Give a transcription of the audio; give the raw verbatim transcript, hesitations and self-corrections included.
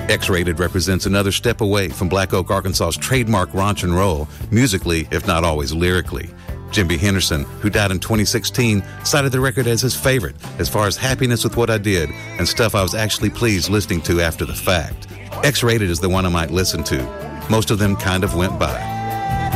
X-Rated represents another step away from Black Oak, Arkansas's trademark raunch and roll, musically, if not always lyrically. Jim B. Henderson, who died in twenty sixteen, cited the record as his favorite as far as happiness with what I did and stuff I was actually pleased listening to after the fact. X-Rated is the one I might listen to. Most of them kind of went by.